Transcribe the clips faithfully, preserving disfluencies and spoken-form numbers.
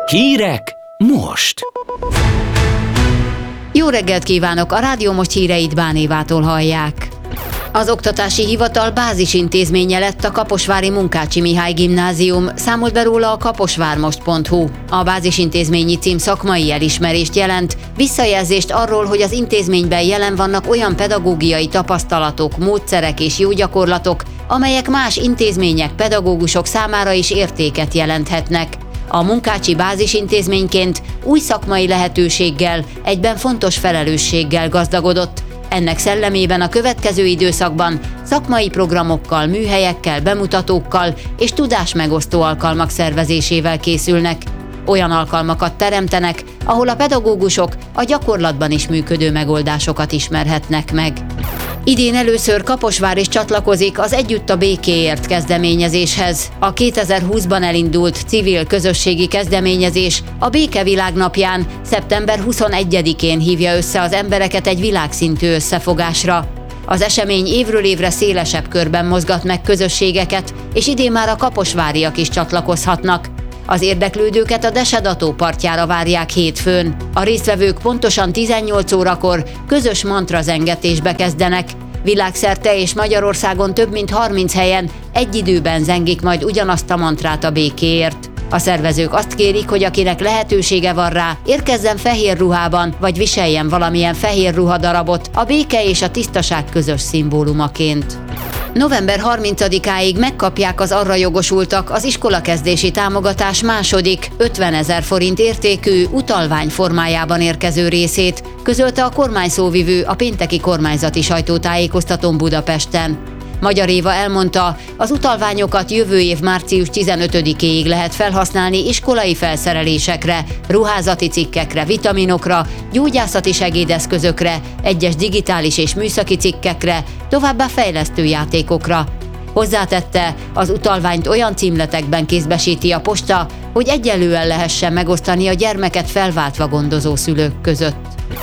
Hírek most! Jó reggelt kívánok! A Rádió Most híreit Bán Évától hallják. Az Oktatási Hivatal bázisintézménye lett a kaposvári Munkácsy Mihály Gimnázium, számolt be róla a kaposvármost pont hu. A bázisintézményi cím szakmai elismerést jelent, visszajelzést arról, hogy az intézményben jelen vannak olyan pedagógiai tapasztalatok, módszerek és jó gyakorlatok, amelyek más intézmények, pedagógusok számára is értéket jelenthetnek. A Munkácsy bázisintézményként új szakmai lehetőséggel, egyben fontos felelősséggel gazdagodott. Ennek szellemében a következő időszakban szakmai programokkal, műhelyekkel, bemutatókkal és tudásmegosztó alkalmak szervezésével készülnek. Olyan alkalmakat teremtenek, ahol a pedagógusok a gyakorlatban is működő megoldásokat ismerhetnek meg. Idén először Kaposvár is csatlakozik az Együtt a békéért kezdeményezéshez. A kétezer-húszban elindult civil közösségi kezdeményezés a Békevilág napján, szeptember huszonegyedikén hívja össze az embereket egy világszintű összefogásra. Az esemény évről évre szélesebb körben mozgat meg közösségeket, és idén már a kaposváriak is csatlakozhatnak. Az érdeklődőket a Desedató partjára várják hétfőn. A résztvevők pontosan tizennyolc órakor közös mantrazengetésbe kezdenek. Világszerte és Magyarországon több mint harminc helyen egy időben zengik majd ugyanazt a mantrát a békéért. A szervezők azt kérik, hogy akinek lehetősége van rá, érkezzen fehér ruhában, vagy viseljen valamilyen fehér ruhadarabot a béke és a tisztaság közös szimbólumaként. november harmincadikáig megkapják az arra jogosultak az iskolakezdési támogatás második, ötvenezer forint értékű utalvány formájában érkező részét, közölte a kormányszóvivő a pénteki kormányzati sajtótájékoztatón Budapesten. Magyar Éva elmondta, az utalványokat jövő év március tizenötödikéig lehet felhasználni iskolai felszerelésekre, ruházati cikkekre, vitaminokra, gyógyászati segédeszközökre, egyes digitális és műszaki cikkekre, továbbá fejlesztő játékokra. Hozzátette, az utalványt olyan címletekben kézbesíti a posta, hogy egyenlően lehessen megosztani a gyermeket felváltva gondozó szülők között.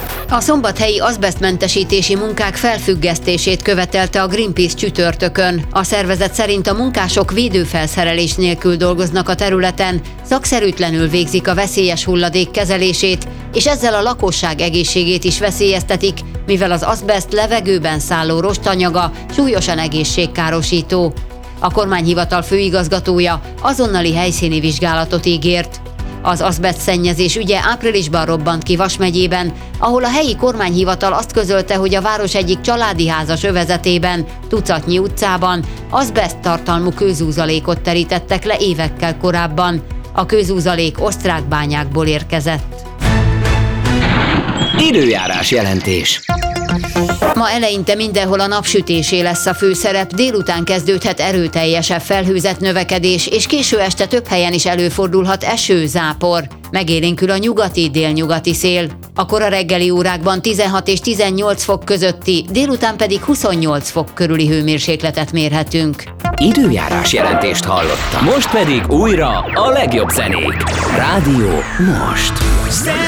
A szombathelyi azbesztmentesítési munkák felfüggesztését követelte a Greenpeace csütörtökön. A szervezet szerint a munkások védőfelszerelés nélkül dolgoznak a területen, szakszerűtlenül végzik a veszélyes hulladék kezelését, és ezzel a lakosság egészségét is veszélyeztetik, mivel az azbeszt levegőben szálló rostanyaga súlyosan egészségkárosító. A kormányhivatal főigazgatója azonnali helyszíni vizsgálatot ígért. Az azbesztszennyezés ügye áprilisban robbant ki Vas megyében, ahol a helyi kormányhivatal azt közölte, hogy a város egyik családi házas övezetében, tucatnyi utcában azbeszt tartalmú kőzúzalékot terítettek le évekkel korábban. A kőzúzalék osztrák bányákból érkezett. Időjárás jelentés. Ma eleinte mindenhol a napsütésé lesz a főszerep, délután kezdődhet erőteljesebb felhőzet növekedés, és késő este több helyen is előfordulhat eső, zápor. Megélénkül a nyugati-délnyugati szél. A kora reggeli órákban tizenhat és tizennyolc fok közötti, délután pedig huszonnyolc fok körüli hőmérsékletet mérhetünk. Időjárás jelentést hallottam. Most pedig újra a legjobb zenék. Rádió Most.